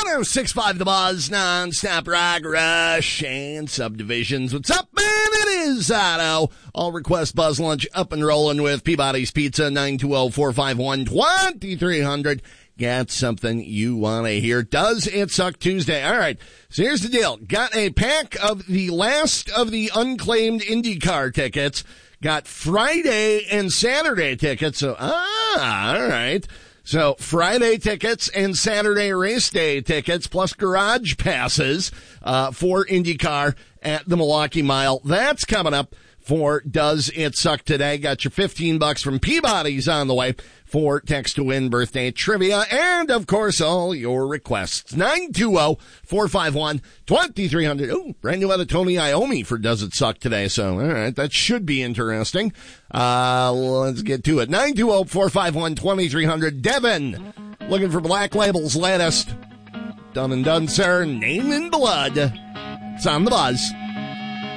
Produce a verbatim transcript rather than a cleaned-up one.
oh six point five The Buzz, non-stop rock, rush, and subdivisions. What's up, man? It is Otto. All request Buzz Lunch up and rolling with Peabody's Pizza, nine two zero, four five one, two three zero zero. Got something you want to hear? Does It Suck Tuesday? All right, so here's the deal. Got a pack of the last of the unclaimed IndyCar tickets. Got Friday and Saturday tickets. So, ah, all right. So Friday tickets and Saturday race day tickets plus garage passes uh, for IndyCar at the Milwaukee Mile. That's coming up for Does It Suck Today. Got your fifteen bucks from Peabody's on the way for Text to Win birthday trivia. And, of course, all your requests. nine two zero, four five one, two three zero zero. Ooh, brand new out of Tony Iommi for Does It Suck Today. So, all right, that should be interesting. Uh, let's get to it. nine two zero, four five one, two three zero zero. Devin, looking for Black Label's latest. Done and done, sir. Name in blood. It's on the Buzz.